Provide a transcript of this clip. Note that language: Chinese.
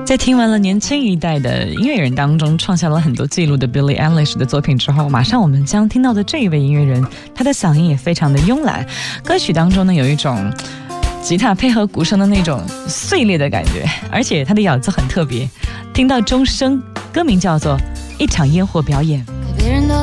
在听完了年轻一代的音乐人当中创下了很多记录的 Billie Eilish 的作品之后，马上我们将听到的这一位音乐人，他的嗓音也非常的慵懒，歌曲当中呢有一种吉他配合鼓声的那种碎裂的感觉，而且他的咬字很特别，听到钟声，歌名叫做《一场烟火表演》。